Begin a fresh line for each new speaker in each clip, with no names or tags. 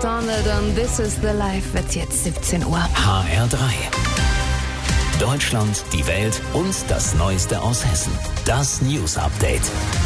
Donald und This is the Life wird jetzt 17 Uhr.
HR3. Deutschland, die Welt und das Neueste aus Hessen. Das News Update.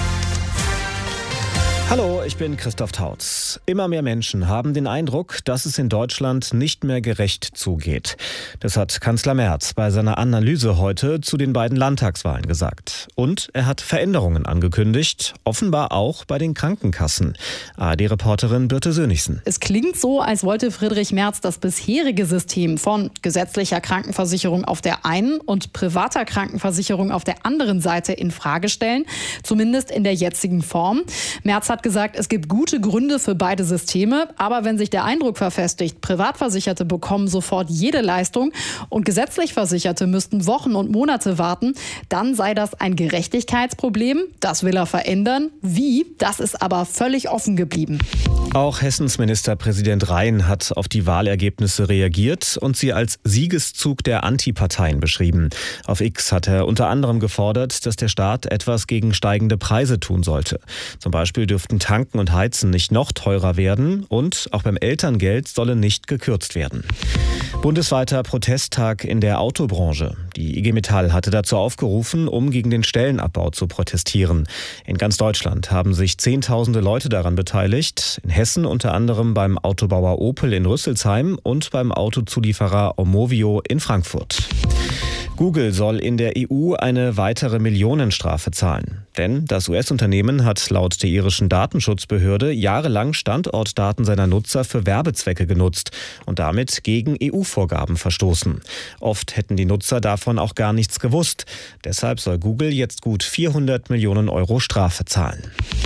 Hallo, ich bin Christoph Tautz. Immer mehr Menschen haben den Eindruck, dass es in Deutschland nicht mehr gerecht zugeht. Das hat Kanzler Merz bei seiner Analyse heute zu den beiden Landtagswahlen gesagt. Und er hat Veränderungen angekündigt, offenbar auch bei den Krankenkassen. ARD-Reporterin Birte Sönigsen.
Es klingt so, als wollte Friedrich Merz das bisherige System von gesetzlicher Krankenversicherung auf der einen und privater Krankenversicherung auf der anderen Seite in Frage stellen. Zumindest in der jetzigen Form. Merz hat gesagt, es gibt gute Gründe für beide Systeme, aber wenn sich der Eindruck verfestigt, Privatversicherte bekommen sofort jede Leistung und gesetzlich Versicherte müssten Wochen und Monate warten, dann sei das ein Gerechtigkeitsproblem. Das will er verändern. Wie? Das ist aber völlig offen geblieben.
Auch Hessens Ministerpräsident Rhein hat auf die Wahlergebnisse reagiert und sie als Siegeszug der Antiparteien beschrieben. Auf X hat er unter anderem gefordert, dass der Staat etwas gegen steigende Preise tun sollte. Zum Beispiel dürften Tanken und Heizen nicht noch teurer werden und auch beim Elterngeld solle nicht gekürzt werden. Bundesweiter Protesttag in der Autobranche. Die IG Metall hatte dazu aufgerufen, um gegen den Stellenabbau zu protestieren. In ganz Deutschland haben sich Zehntausende Leute daran beteiligt. In Hessen unter anderem beim Autobauer Opel in Rüsselsheim und beim Autozulieferer Omovio in Frankfurt. Google soll in der EU eine weitere Millionenstrafe zahlen. Denn das US-Unternehmen hat laut der irischen Datenschutzbehörde jahrelang Standortdaten seiner Nutzer für Werbezwecke genutzt und damit gegen EU-Vorgaben verstoßen. Oft hätten die Nutzer davon auch gar nichts gewusst. Deshalb soll Google jetzt gut 400 Millionen Euro Strafe zahlen.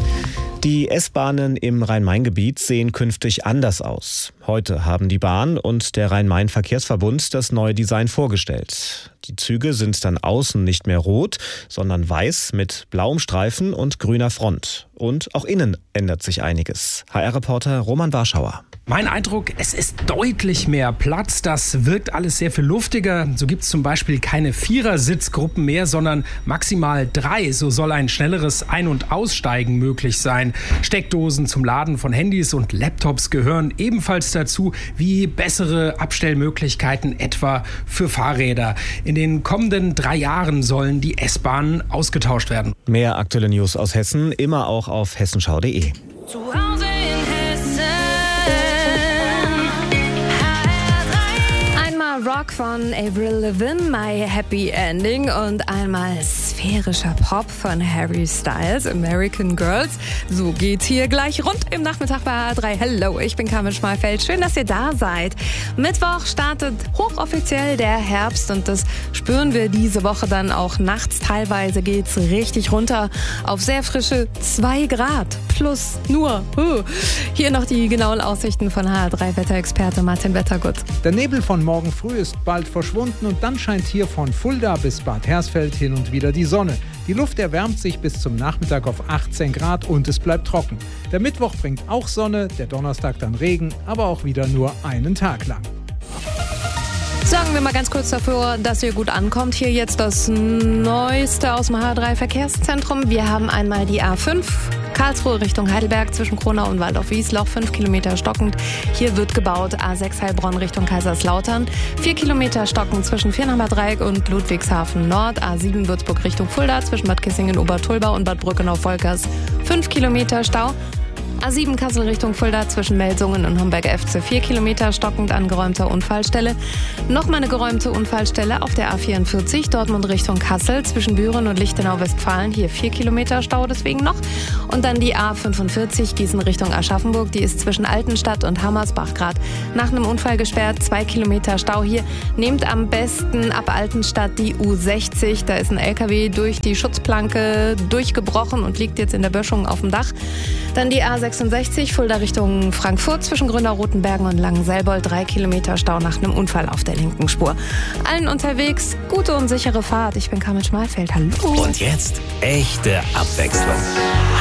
Die S-Bahnen im Rhein-Main-Gebiet sehen künftig anders aus. Heute haben die Bahn und der Rhein-Main-Verkehrsverbund das neue Design vorgestellt. Die Züge sind dann außen nicht mehr rot, sondern weiß mit blauem Streifen und grüner Front. Und auch innen ändert sich einiges. HR-Reporter Roman Warschauer.
Mein Eindruck, es ist deutlich mehr Platz. Das wirkt alles sehr viel luftiger. So gibt es zum Beispiel keine Vierersitzgruppen mehr, sondern maximal 3. So soll ein schnelleres Ein- und Aussteigen möglich sein. Steckdosen zum Laden von Handys und Laptops gehören ebenfalls dazu, wie bessere Abstellmöglichkeiten etwa für Fahrräder. In den kommenden 3 Jahren sollen die S-Bahnen ausgetauscht werden.
Mehr aktuelle News aus Hessen, immer auch auf hessenschau.de.
Zu Hause in Hessen. Einmal Rock von Avril Lavigne, My Happy Ending, und einmal sphärischer Pop von Harry Styles, American Girls. So geht's hier gleich rund im Nachmittag bei HR3. Hello, ich bin Carmen Schmalfeld. Schön, dass ihr da seid. Mittwoch startet hochoffiziell der Herbst und das spüren wir diese Woche dann auch nachts. Teilweise geht's richtig runter auf sehr frische 2 Grad plus nur. Hier noch die genauen Aussichten von HR3-Wetterexperte Martin Wettergut.
Der Nebel von morgen früh ist bald verschwunden und dann scheint hier von Fulda bis Bad Hersfeld hin und wieder die Sonne. Die Luft erwärmt sich bis zum Nachmittag auf 18 Grad und es bleibt trocken. Der Mittwoch bringt auch Sonne, der Donnerstag dann Regen, aber auch wieder nur einen Tag lang.
Sorgen wir mal ganz kurz dafür, dass ihr gut ankommt. Hier jetzt das Neueste aus dem HR3-Verkehrszentrum. Wir haben einmal die A5. Karlsruhe Richtung Heidelberg zwischen Kronau und Waldorf-Wiesloch, 5 Kilometer stockend. Hier wird gebaut. A6 Heilbronn Richtung Kaiserslautern. 4 Kilometer stockend zwischen Viernheimer Dreieck und Ludwigshafen Nord. A7 Würzburg Richtung Fulda zwischen Bad Kissingen-Obertulbau und Bad Brückenau-Volkers. 5 Kilometer Stau. A7 Kassel Richtung Fulda zwischen Melsungen und Homberg-Efze. 4 Kilometer stockend an geräumter Unfallstelle. Nochmal eine geräumte Unfallstelle auf der A44 Dortmund Richtung Kassel zwischen Büren und Lichtenau-Westfalen. Hier 4 Kilometer Stau deswegen noch. Und dann die A45 Gießen Richtung Aschaffenburg. Die ist zwischen Altenstadt und Hammersbach gerade nach einem Unfall gesperrt. 2 Kilometer Stau hier. Nehmt am besten ab Altenstadt die U60. Da ist ein LKW durch die Schutzplanke durchgebrochen und liegt jetzt in der Böschung auf dem Dach. Dann die A66 Fulda Richtung Frankfurt zwischen Grünau-Rotenbergen und Langenselbold. 3 Kilometer Stau nach einem Unfall auf der linken Spur. Allen unterwegs gute und sichere Fahrt. Ich bin Carmen Schmalfeld. Hallo.
Und jetzt echte Abwechslung.